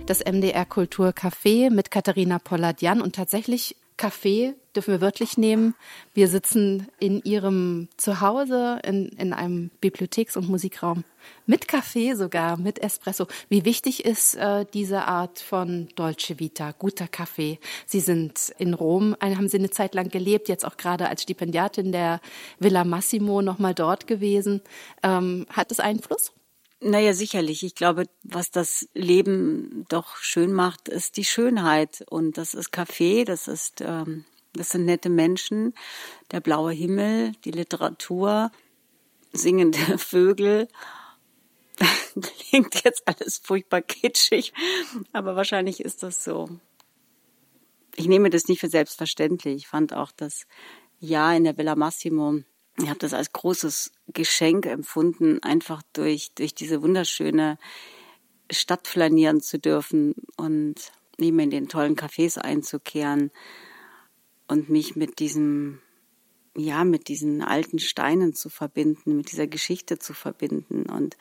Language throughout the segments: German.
Das MDR Kultur Café mit Katharina Pollard-Jahn. Und tatsächlich, Café dürfen wir wörtlich nehmen. Wir sitzen in ihrem Zuhause in einem Bibliotheks- und Musikraum. Mit Kaffee sogar, mit Espresso. Wie wichtig ist diese Art von Dolce Vita, guter Kaffee? Sie sind in Rom, haben Sie eine Zeit lang gelebt, jetzt auch gerade als Stipendiatin der Villa Massimo nochmal dort gewesen. Hat es Einfluss? Naja, sicherlich. Ich glaube, was das Leben doch schön macht, ist die Schönheit. Und das ist Kaffee, das sind nette Menschen, der blaue Himmel, die Literatur, singende Vögel. Klingt jetzt alles furchtbar kitschig, aber wahrscheinlich ist das so. Ich nehme das nicht für selbstverständlich. Ich fand auch das Jahr in der Villa Massimo, ich habe das als großes Geschenk empfunden, einfach durch diese wunderschöne Stadt flanieren zu dürfen und neben in den tollen Cafés einzukehren und mich mit diesen alten Steinen zu verbinden, mit dieser Geschichte zu verbinden. Und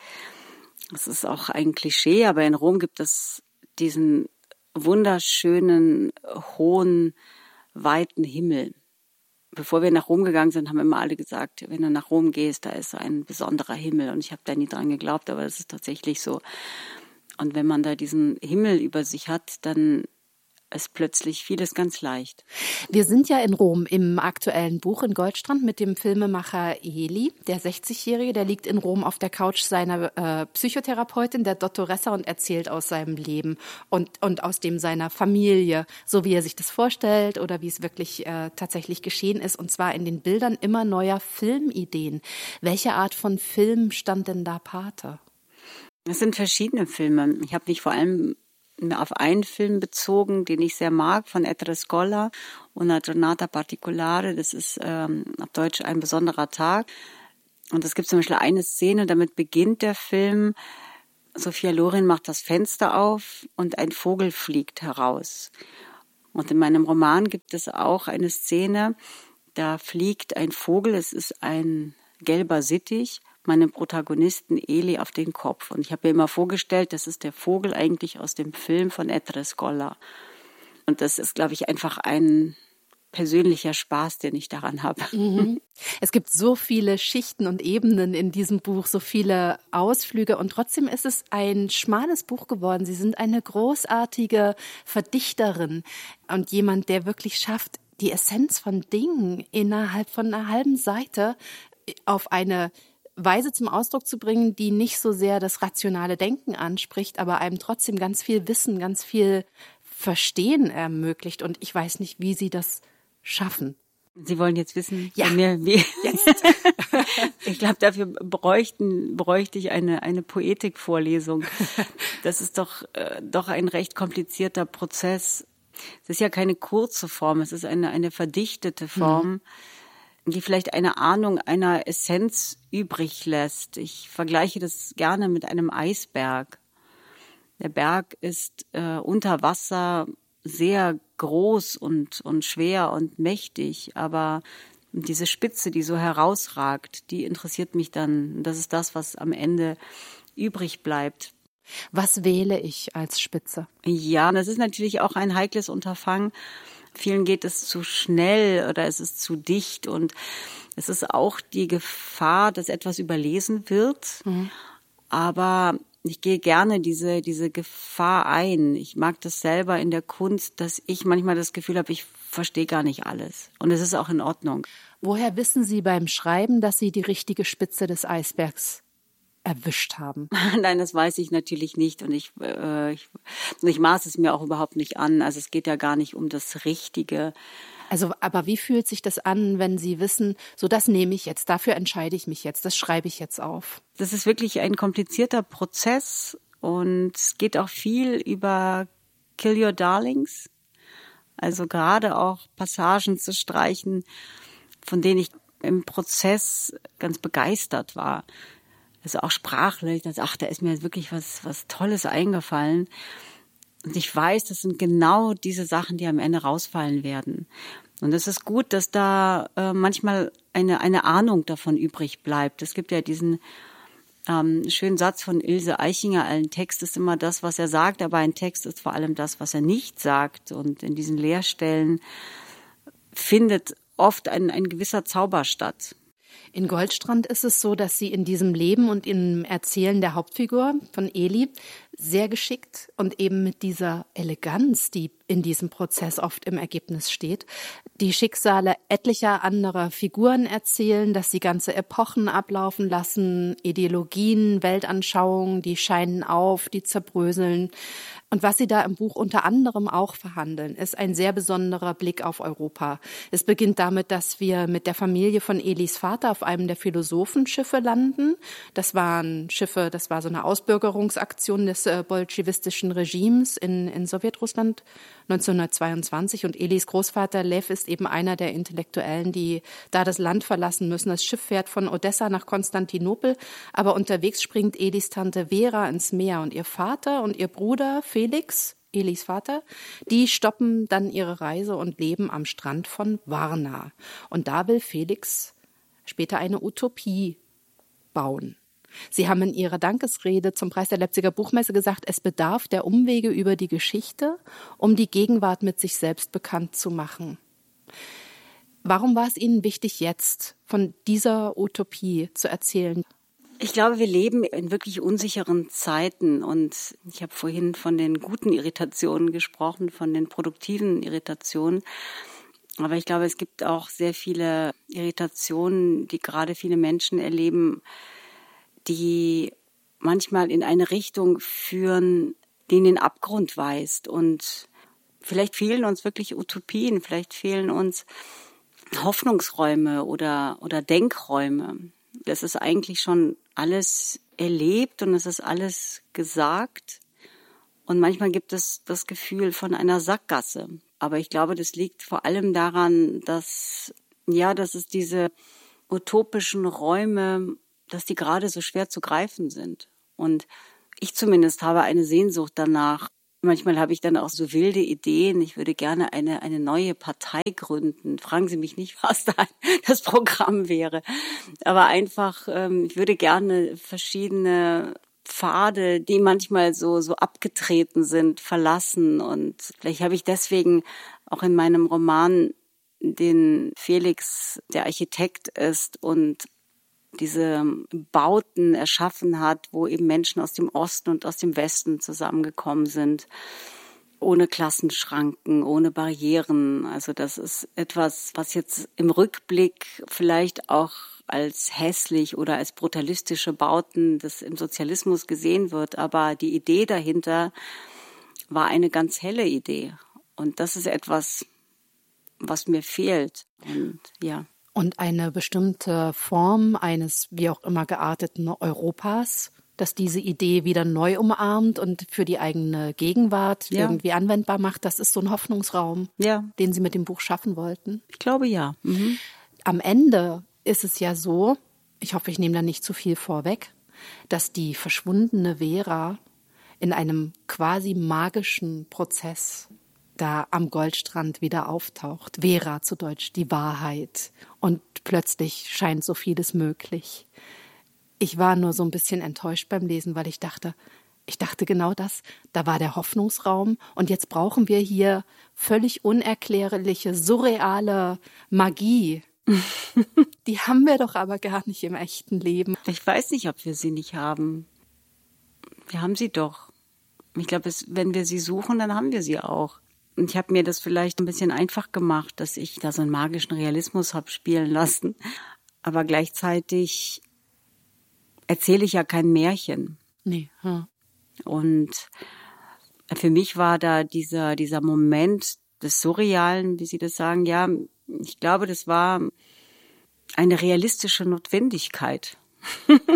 es ist auch ein Klischee, aber in Rom gibt es diesen wunderschönen, hohen, weiten Himmel. Bevor wir nach Rom gegangen sind, haben immer alle gesagt, wenn du nach Rom gehst, da ist so ein besonderer Himmel. Und ich habe da nie dran geglaubt, aber das ist tatsächlich so. Und wenn man da diesen Himmel über sich hat, dann ist plötzlich vieles ganz leicht. Wir sind ja in Rom im aktuellen Buch in Goldstrand mit dem Filmemacher Eli, der 60-Jährige, der liegt in Rom auf der Couch seiner Psychotherapeutin, der Dottoressa, und erzählt aus seinem Leben und aus dem seiner Familie, so wie er sich das vorstellt oder wie es wirklich tatsächlich geschehen ist, und zwar in den Bildern immer neuer Filmideen. Welche Art von Film stand denn da Pate? Es sind verschiedene Filme. Ich habe mich vor allem auf einen Film bezogen, den ich sehr mag, von Ettore Scola, Una giornata particolare. Das ist auf Deutsch ein besonderer Tag. Und es gibt zum Beispiel eine Szene, damit beginnt der Film. Sophia Loren macht das Fenster auf und ein Vogel fliegt heraus. Und in meinem Roman gibt es auch eine Szene, da fliegt ein Vogel, es ist ein gelber Sittich, meinem Protagonisten Eli auf den Kopf. Und ich habe mir immer vorgestellt, das ist der Vogel eigentlich aus dem Film von Ettore Scola. Und das ist, glaube ich, einfach ein persönlicher Spaß, den ich daran habe. Mhm. Es gibt so viele Schichten und Ebenen in diesem Buch, so viele Ausflüge, und trotzdem ist es ein schmales Buch geworden. Sie sind eine großartige Verdichterin und jemand, der wirklich schafft, die Essenz von Dingen innerhalb von einer halben Seite auf eine Weise zum Ausdruck zu bringen, die nicht so sehr das rationale Denken anspricht, aber einem trotzdem ganz viel Wissen, ganz viel Verstehen ermöglicht. Und ich weiß nicht, wie Sie das schaffen. Sie wollen jetzt wissen, ja, von mir, wie? Jetzt. Ich glaube, dafür bräuchte ich eine Poetikvorlesung. Das ist doch ein recht komplizierter Prozess. Es ist ja keine kurze Form, es ist eine verdichtete Form, die vielleicht eine Ahnung einer Essenz übrig lässt. Ich vergleiche das gerne mit einem Eisberg. Der Berg ist unter Wasser sehr groß und schwer und mächtig, aber diese Spitze, die so herausragt, die interessiert mich dann. Das ist das, was am Ende übrig bleibt. Was wähle ich als Spitze? Ja, das ist natürlich auch ein heikles Unterfangen. Vielen geht es zu schnell oder es ist zu dicht, und es ist auch die Gefahr, dass etwas überlesen wird. Aber ich gehe gerne diese Gefahr ein. Ich mag das selber in der Kunst, dass ich manchmal das Gefühl habe, ich verstehe gar nicht alles. Und es ist auch in Ordnung. Woher wissen Sie beim Schreiben, dass Sie die richtige Spitze des Eisbergs erwischt haben? Nein, das weiß ich natürlich nicht, und ich maße es mir auch überhaupt nicht an. Also es geht ja gar nicht um das Richtige. Also, aber wie fühlt sich das an, wenn Sie wissen, so das nehme ich jetzt, dafür entscheide ich mich jetzt, das schreibe ich jetzt auf? Das ist wirklich ein komplizierter Prozess, und es geht auch viel über Kill Your Darlings. Also gerade auch Passagen zu streichen, von denen ich im Prozess ganz begeistert war. Also auch sprachlich, da ist mir wirklich was Tolles eingefallen. Und ich weiß, das sind genau diese Sachen, die am Ende rausfallen werden. Und es ist gut, dass da manchmal eine Ahnung davon übrig bleibt. Es gibt ja diesen Schönen Satz von Ilse Aichinger: Ein Text ist immer das, was er sagt, aber ein Text ist vor allem das, was er nicht sagt. Und in diesen Leerstellen findet oft ein gewisser Zauber statt. In Goldstrand ist es so, dass Sie in diesem Leben und im Erzählen der Hauptfigur von Eli sehr geschickt und eben mit dieser Eleganz, die in diesem Prozess oft im Ergebnis steht, die Schicksale etlicher anderer Figuren erzählen, dass sie ganze Epochen ablaufen lassen, Ideologien, Weltanschauungen, die scheinen auf, die zerbröseln. Und was sie da im Buch unter anderem auch verhandeln, ist ein sehr besonderer Blick auf Europa. Es beginnt damit, dass wir mit der Familie von Elis Vater auf einem der Philosophenschiffe landen. Das waren Schiffe, das war so eine Ausbürgerungsaktion des bolschewistischen Regimes in Sowjetrussland 1922. Und Elis Großvater Lev ist eben einer der Intellektuellen, die da das Land verlassen müssen. Das Schiff fährt von Odessa nach Konstantinopel, aber unterwegs springt Elis Tante Vera ins Meer und ihr Vater und ihr Bruder Felix, Elis Vater, die stoppen dann ihre Reise und leben am Strand von Varna. Und da will Felix später eine Utopie bauen. Sie haben in Ihrer Dankesrede zum Preis der Leipziger Buchmesse gesagt, es bedarf der Umwege über die Geschichte, um die Gegenwart mit sich selbst bekannt zu machen. Warum war es Ihnen wichtig, jetzt von dieser Utopie zu erzählen? Ich glaube, wir leben in wirklich unsicheren Zeiten und ich habe vorhin von den guten Irritationen gesprochen, von den produktiven Irritationen. Aber ich glaube, es gibt auch sehr viele Irritationen, die gerade viele Menschen erleben, die manchmal in eine Richtung führen, die in den Abgrund weist. Und vielleicht fehlen uns wirklich Utopien, vielleicht fehlen uns Hoffnungsräume oder Denkräume. Das ist eigentlich schon alles erlebt und es ist alles gesagt. Und manchmal gibt es das Gefühl von einer Sackgasse. Aber ich glaube, das liegt vor allem daran, dass es diese utopischen Räume, dass die gerade so schwer zu greifen sind. Und ich zumindest habe eine Sehnsucht danach. Manchmal habe ich dann auch so wilde Ideen. Ich würde gerne eine neue Partei gründen. Fragen Sie mich nicht, was da das Programm wäre. Aber einfach, ich würde gerne verschiedene Pfade, die manchmal so abgetreten sind, verlassen. Und vielleicht habe ich deswegen auch in meinem Roman den Felix, der Architekt ist und diese Bauten erschaffen hat, wo eben Menschen aus dem Osten und aus dem Westen zusammengekommen sind, ohne Klassenschranken, ohne Barrieren. Also das ist etwas, was jetzt im Rückblick vielleicht auch als hässlich oder als brutalistische Bauten des im Sozialismus gesehen wird. Aber die Idee dahinter war eine ganz helle Idee. Und das ist etwas, was mir fehlt. Und ja. Und eine bestimmte Form eines wie auch immer gearteten Europas, das diese Idee wieder neu umarmt und für die eigene Gegenwart irgendwie anwendbar macht, das ist so ein Hoffnungsraum, den Sie mit dem Buch schaffen wollten. Ich glaube, ja. Mhm. Am Ende ist es ja so, ich hoffe, ich nehme da nicht zu viel vorweg, dass die verschwundene Vera in einem quasi magischen Prozess da am Goldstrand wieder auftaucht. Vera zu Deutsch, die Wahrheit. Und plötzlich scheint so vieles möglich. Ich war nur so ein bisschen enttäuscht beim Lesen, weil ich dachte genau das, da war der Hoffnungsraum und jetzt brauchen wir hier völlig unerklärliche, surreale Magie. Die haben wir doch aber gar nicht im echten Leben. Ich weiß nicht, ob wir sie nicht haben. Wir haben sie doch. Ich glaube, wenn wir sie suchen, dann haben wir sie auch. Und ich habe mir das vielleicht ein bisschen einfach gemacht, dass ich da so einen magischen Realismus habe spielen lassen. Aber gleichzeitig erzähle ich ja kein Märchen. Nee. Und für mich war da dieser Moment des Surrealen, wie Sie das sagen, ja, ich glaube, das war eine realistische Notwendigkeit.